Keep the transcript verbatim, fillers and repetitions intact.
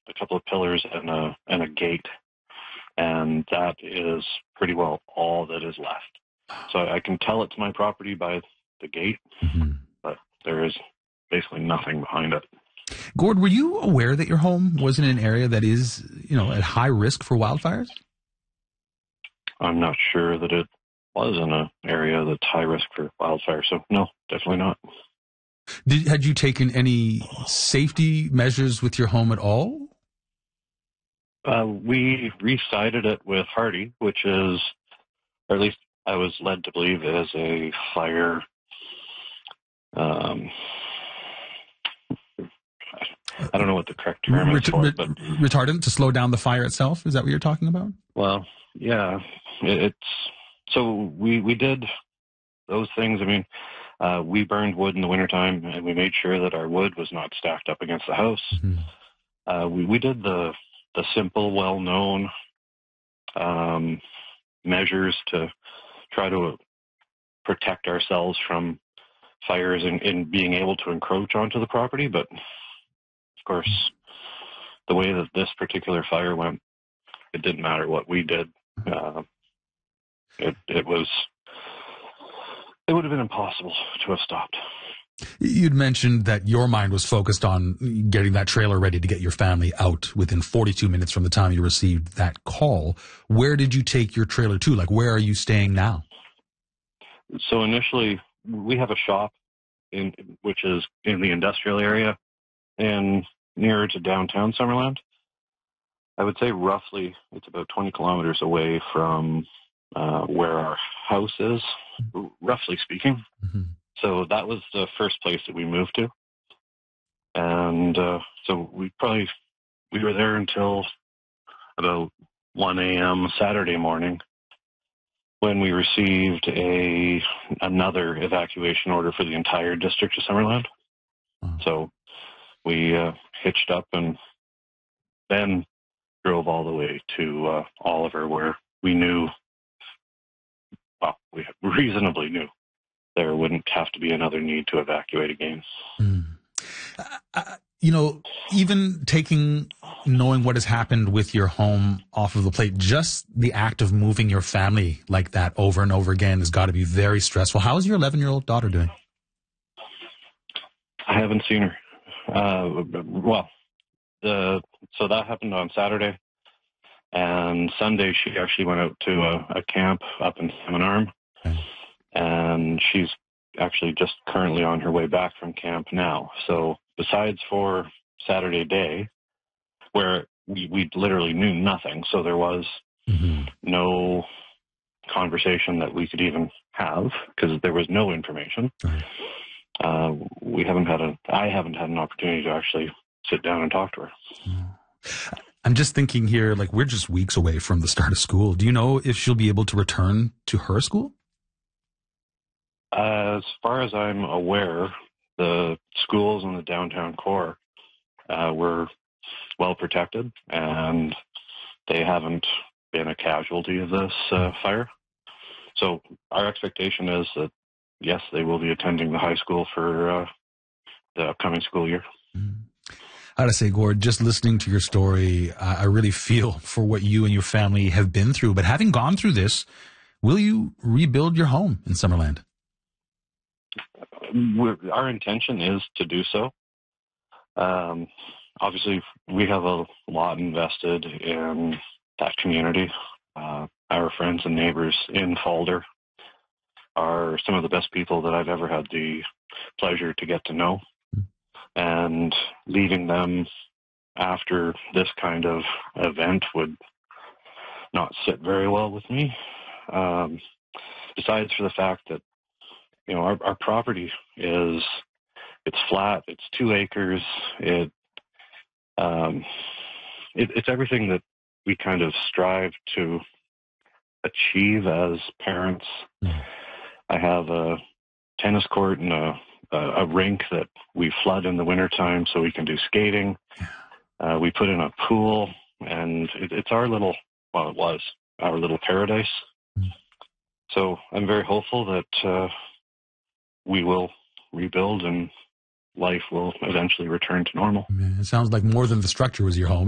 a couple of pillars and a and a gate, and that is pretty well all that is left. So I can tell it's my property by the gate, mm-hmm. but there is basically nothing behind it. Gord, were you aware that your home was in an area that is, you know, at high risk for wildfires? I'm not sure that it was in an area that's high risk for wildfire, so no, definitely not. Did, had you taken any safety measures with your home at all? Uh, we re-sided it with Hardy, which is, or at least I was led to believe, is a fire. Um, I don't know what the correct term Ret- is for ret- it, but retardant to slow down the fire itself. Is that what you're talking about? Well, yeah, it, it's so we we did those things. I mean, uh, we burned wood in the wintertime, and we made sure that our wood was not stacked up against the house. Mm-hmm. Uh, we we did the the simple, well-known um, measures to try to protect ourselves from fires and, and being able to encroach onto the property. But of course, the way that this particular fire went, it didn't matter what we did. Uh, it it was it would have been impossible to have stopped. You'd mentioned that your mind was focused on getting that trailer ready to get your family out within forty-two minutes from the time you received that call. Where did you take your trailer to? Like, where are you staying now? So initially, we have a shop in which is in the industrial area and nearer to downtown Summerland. I would say roughly it's about twenty kilometers away from uh, where our house is, roughly speaking. Mm-hmm. So that was the first place that we moved to. And uh, so we probably, we were there until about one a.m. Saturday morning when we received a another evacuation order for the entire district of Summerland. Oh. So we uh, hitched up and then drove all the way to uh, Oliver, where we knew, well, we reasonably knew there wouldn't have to be another need to evacuate again. Mm. Uh, you know, even taking, knowing what has happened with your home off of the plate, just the act of moving your family like that over and over again has got to be very stressful. How is your eleven-year-old daughter doing? I haven't seen her. Uh, well, the so that happened on Saturday, and Sunday she actually went out to a, a camp up in Salmon Arm. Okay. And she's actually just currently on her way back from camp now. So besides for Saturday day, where we, we literally knew nothing, so there was mm-hmm. no conversation that we could even have because there was no information. Right. Uh, we haven't had a, I haven't had an opportunity to actually sit down and talk to her. I'm just thinking here, like, we're just weeks away from the start of school. Do you know if she'll be able to return to her school? As far as I'm aware, the schools in the downtown core uh, were well protected, and they haven't been a casualty of this uh, fire. So our expectation is that, yes, they will be attending the high school for uh, the upcoming school year. Mm-hmm. I gotta say, Gord, just listening to your story, I really feel for what you and your family have been through. But having gone through this, will you rebuild your home in Summerland? We're, our intention is to do so. Um, obviously, we have a lot invested in that community. Uh, our friends and neighbors in Falder are some of the best people that I've ever had the pleasure to get to know. And leaving them after this kind of event would not sit very well with me. Um, besides for the fact that, you know, our, our property is, it's flat, it's two acres, it, um, it, it's everything that we kind of strive to achieve as parents. Mm. I have a tennis court and a, a, a rink that we flood in the wintertime so we can do skating. Uh, we put in a pool, and it, it's our little, well, it was our little paradise. Mm. So I'm very hopeful that uh, we will rebuild and life will eventually return to normal. It sounds like more than the structure was your home.